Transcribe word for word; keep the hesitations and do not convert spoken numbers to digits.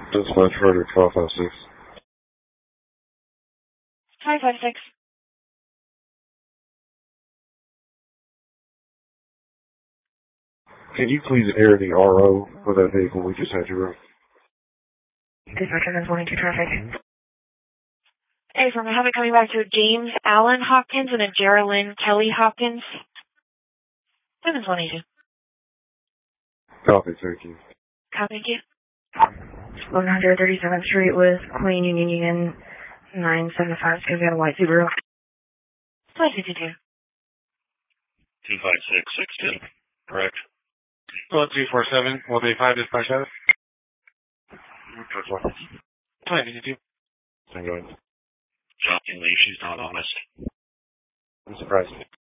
Dispatch Frederick five five six. five five six. Can you please air the R O for that vehicle we just had you run? Dispatch seven one two traffic. Hey, from I have it coming back to James Allen Hopkins and a Geraldine Kelly Hopkins. seven one two. Copy, thank you. Copy, thank you. one thirty-seventh Street with Queen Union Union nine seven five two. We got a white Subaru. five fifty-two. two five six six two. Correct. Well, two four seven. Will be five dispatch seven. five fifty-two. Hang on. Shockingly, she's not honest. I'm surprised.